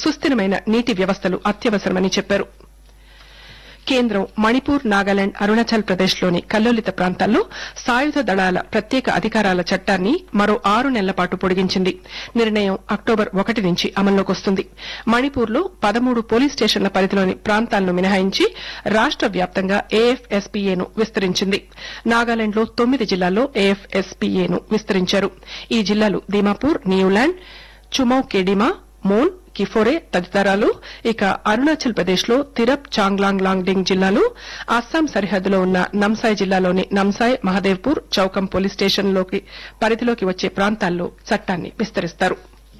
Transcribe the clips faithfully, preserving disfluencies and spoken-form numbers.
సుస్థిరమైన నీటి వ్యవస్థలు అత్యవసరమని చెప్పారు. కేంద్రం మణిపూర్, నాగాలాండ్, అరుణాచల్ ప్రదేశ్లోని కల్లోలిత ప్రాంతాల్లో సాయుధ దళాల ప్రత్యేక అధికారాల చట్టాన్ని మరో ఆరు నెలల పాటు పొడిగించింది. నిర్ణయం అక్టోబర్ ఒకటి నుంచి అమల్లోకొస్తుంది. మణిపూర్లో పదమూడు పోలీస్ స్టేషన్ల పరిధిలోని ప్రాంతాలను మినహాయించి రాష్ట వ్యాప్తంగా ఏఎఫ్ఎస్పీఏను విస్తరించింది. నాగాలాండ్లో తొమ్మిది జిల్లాల్లో ఏఎఫ్ఎస్పీఏను విస్తరించారు. ఈ జిల్లాలు దీమాపూర్, న్యూలాండ్, చుమౌకేడిమా, మోన్, కిఫోరే తదితరాలు. ఇక అరుణాచల్ ప్రదేశ్లో తిరప్, చాంగ్లాంగ్ లాంగ్డింగ్ జిల్లాలు, అస్సాం సరిహద్దులో ఉన్న నమ్సాయ్ జిల్లాలోని నమ్సాయ్, మహదేవ్పూర్, చౌకం పోలీస్ స్టేషన్లోకి పరిధిలోకి వచ్చే ప్రాంతాల్లో చట్టాన్ని విస్తరిస్తారు.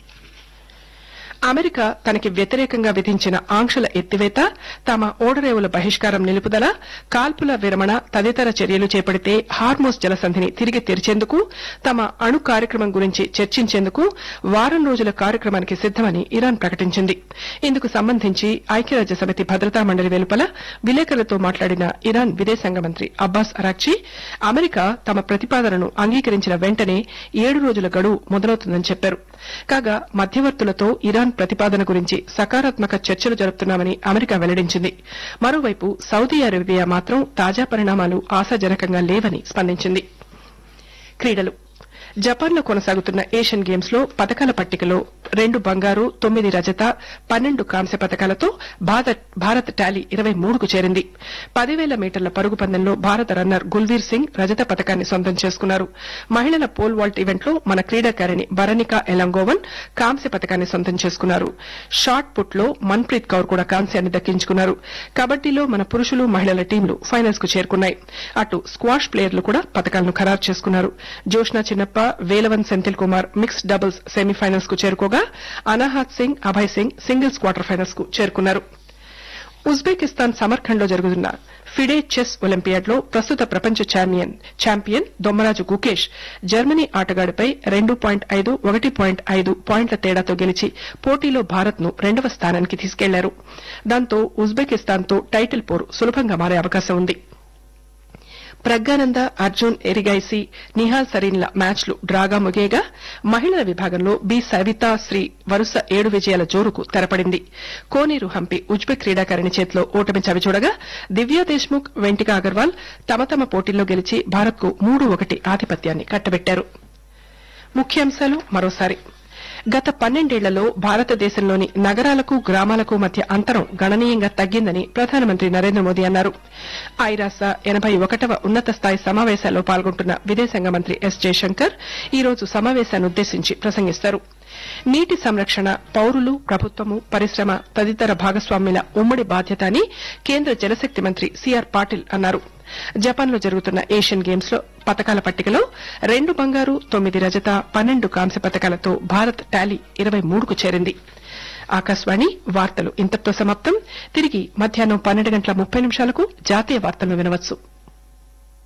అమెరికా తనకి వ్యతిరేకంగా విధించిన ఆంక్షల ఎత్తివేత, తమ ఓడరేవుల బహిష్కారం నిలుపుదల, కాల్పుల విరమణ తదితర చర్యలు చేపడితే హార్మోస్ జలసంధిని తిరిగి తెరిచేందుకు, తమ అణు కార్యక్రమం గురించి చర్చించేందుకు వారం రోజుల కార్యక్రమానికి సిద్దమని ఇరాన్ ప్రకటించింది. ఇందుకు సంబంధించి ఐక్యరాజ్య సమితి భద్రతా మండలి వెలుపల విలేకరులతో మాట్లాడిన ఇరాన్ విదేశాంగ మంత్రి అబ్బాస్ అరాక్చీ, అమెరికా తమ ప్రతిపాదనను అంగీకరించిన వెంటనే ఏడు రోజుల గడువు మొదలవుతుందని చెప్పారు. కాగా మధ్యవర్తులతో ఇరాన్ ప్రతిపాదన గురించి సకారాత్మక చర్చలు జరుపుతున్నామని అమెరికా వెల్లడించింది. మరోవైపు సౌదీ అరేబియా మాత్రం తాజా పరిణామాలు ఆశాజనకంగా లేవని స్పందించింది. క్రీడలు. జపాన్లో కొనసాగుతున్న ఏషియన్ గేమ్స్ లో పతకాల పట్టికలో రెండు బంగారు, తొమ్మిది రజత, పన్నెండు కాంస్య పతకాలతో భారత్ టాలీ ఇరవై మూడుకు చేరింది. పదివేల మీటర్ల పరుగు పందెంలో భారత రన్నర్ గుల్వీర్ సింగ్ రజత పతకాన్ని సొంతం చేసుకున్నారు. మహిళల పోల్ వాల్ట్ ఈవెంట్లో మన క్రీడాకారిణి బరనికా ఎలంగోవన్ కాంస్య పతకాన్ని సొంతం చేసుకున్నారు. షాట్ పుట్ లో మన్ప్రీత్ కౌర్ కూడా కాంస్యాన్ని దక్కించుకున్నారు. కబడ్డీలో మన పురుషులు, మహిళల టీంలు ఫైనల్స్ కు చేరుకున్నాయి. అటు స్క్వాష్ ప్లేయర్లు కూడా పతకాలను ఖరారు చేసుకున్నారు. జోష్నా చిన్నప్ప, Velavan Senthil Kumar mixed doubles semifinals కు చేరుకోగా Anahat Singh, Abhay Singh singles quarter finals కు చేరుకున్నారు. ఉజ్బెకిస్తాన్ సమర్ఖండ్ లో జరుగుతున్న ఫిడే చెస్ ఒలింపియాడ్ లో ప్రస్తుత ప్రపంచ ఛాంపియన్ దొమ్మరాజు గుకేష్ జర్మనీ ఆటగాడిపై రెండు పాయింట్ ఐదు ఒకటి పాయింట్ ఐదు పాయింట్ల తేడాతో గెలిచి పోటీలో భారత్ ను రెండవ స్థానానికి తీసుకెళ్లారు. దాంతో ఉజ్బెకిస్తాన్ తో టైటిల్ పోరు సులభంగా మారే అవకాశం ఉంది. ప్రజ్ఞానంద, అర్జున్ ఎరిగైసి, నిహాల్ సరీన్ల మ్యాచ్లు డ్రాగా ముగియగా మహిళల విభాగంలో బి సవితా శ్రీ వరుస ఏడు విజయాల జోరుకు తెరపడింది. కోనేరు హంపి ఉజ్బెక్ క్రీడాకారిణి చేతిలో ఓటమి చవిచూడగా దివ్యా దేశ్ముఖ్, వెంటికా అగర్వాల్ తమ తమ పోటీల్లో గెలిచి భారత్ కు మూడు ఒకటి ఆధిపత్యాన్ని కట్టబెట్టారు. ముఖ్యాంశాలు మరోసారి. గత పన్నెండేళ్లలో భారతదేశంలోని నగరాలకు, గ్రామాలకు మధ్య అంతరం గణనీయంగా తగ్గిందని ప్రధానమంత్రి నరేంద్ర మోదీ అన్నారు. ఐరాస ఎనబై ఒకటవ ఉన్నత స్థాయి సమావేశాల్లో పాల్గొంటున్న విదేశాంగ మంత్రి ఎస్ జయశంకర్ ఈ రోజు సమావేశాన్నుద్దేశించి ప్రసంగిస్తారు. నీటి సంరక్షణ పౌరులు, ప్రభుత్వము, పరిశ్రమ తదితర భాగస్వామ్యుల ఉమ్మడి బాధ్యత అని కేంద్ర జలశక్తి మంత్రి సిఆర్ పాటిల్ అన్నారు. జపాన్లో జరుగుతున్న ఏషియన్ గేమ్స్ లో పతకాల పట్టికలో రెండు బంగారు, తొమ్మిది రజత, పన్నెండు కాంస్య పతకాలతో భారత్ టాలీ ఇరవై మూడుకు చేరింది. ఆకాశవాణి వార్తలు ఇంతటితో సమాప్తం. తిరిగి మధ్యాహ్నం పన్నెండు గంటల ముప్పై నిమిషాలకు జాతీయ వార్తలను వినవచ్చు.